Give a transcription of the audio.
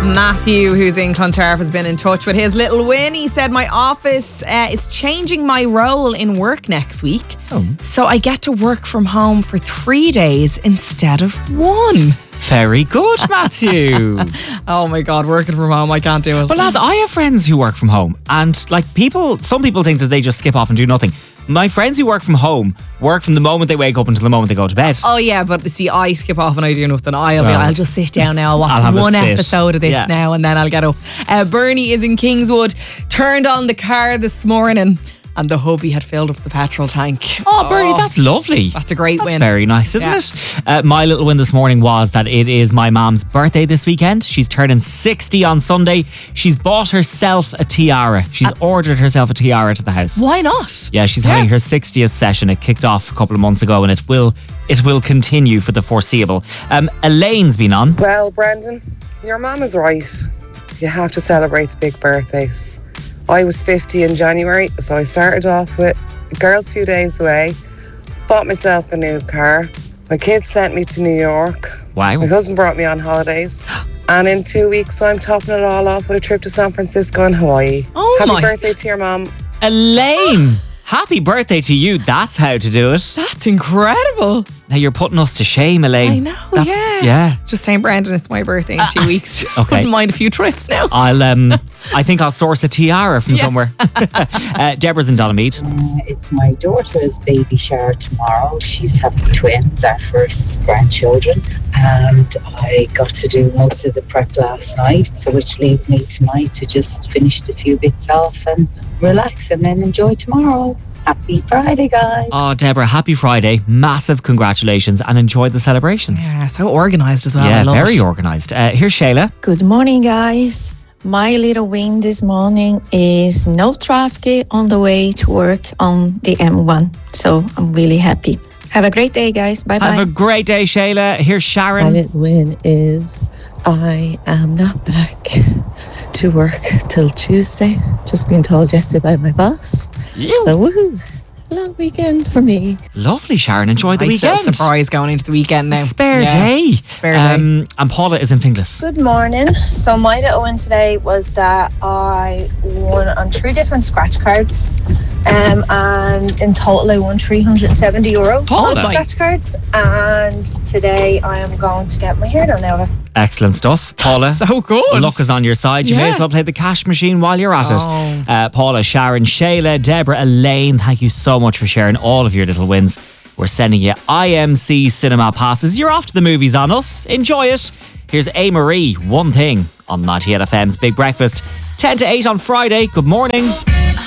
Matthew, who's in Clontarf, has been in touch with his little win. He said, my office is changing my role in work next week. So I get to work from home for 3 days instead of 1. Very good, Matthew. Oh my God, working from home, I can't do it. But lads, I have friends who work from home, and some people think that they just skip off and do nothing. My friends who work from home work from the moment they wake up until the moment they go to bed. Oh yeah, but see, I skip off and I do nothing. I'll just sit down now. I'll watch one episode of this now, and then I'll get up. Bernie is in Kingswood. Turned on the car this morning, and the hubby had filled up the petrol tank. Oh, Bernie, that's lovely. That's a great win. Very nice, isn't it? My little win this morning was that it is my mom's birthday this weekend. She's turning 60 on Sunday. She's bought herself a tiara. She's ordered herself a tiara to the house. Why not? Yeah, she's having her 60th session. It kicked off a couple of months ago, and it will continue for the foreseeable. Elaine's been on. Well, Brendan, your mum is right. You have to celebrate the big birthdays. I was 50 in January, so I started off with a girl's few days away, bought myself a new car. My kids sent me to New York. Wow. My husband brought me on holidays. And in 2 weeks, I'm topping it all off with a trip to San Francisco and Hawaii. Happy birthday to your mum. Elaine, happy birthday to you. That's how to do it. That's incredible. Now you're putting us to shame, Elaine. I know, Yeah. Just saying, Brendan, it's my birthday in 2 weeks. Okay. Wouldn't mind a few trips now. I think I'll source a tiara from somewhere. Deborah's in Donamead. It's my daughter's baby shower tomorrow. She's having twins, our first grandchildren, and I got to do most of the prep last night, so which leaves me tonight to just finish a few bits off and relax and then enjoy tomorrow. Happy Friday, guys. Oh, Deborah, happy Friday. Massive congratulations and enjoy the celebrations. Yeah, so organised as well. Yeah, I love very it. organised. Here's Shayla. Good morning, guys. My little win this morning is no traffic on the way to work on the M1. So I'm really happy. Have a great day, guys. Bye-bye. Have a great day, Shayla. Here's Sharon. My little win is I am not back to work till Tuesday. Just being told yesterday by my boss. So woohoo. Long weekend for me. Lovely, Sharon. Enjoy the Nice weekend. surprise going into the weekend now. Spare day. And Paula is in Finglas. Good morning. So my little win today was that I won on 3 different scratch cards. And in total I won €370 Paula. on scratch cards. And today I am going to get my hair done now. Excellent stuff. Paula. So good. Luck is on your side. You may as well play the cash machine while you're at it. Paula, Sharon, Shayla, Deborah, Elaine, thank you so much for sharing all of your little wins. We're sending you IMC cinema passes. You're off to the movies on us. Enjoy it. Here's A. Marie, One Thing on 98 FM's Big Breakfast. 10 to 8 on Friday. Good morning.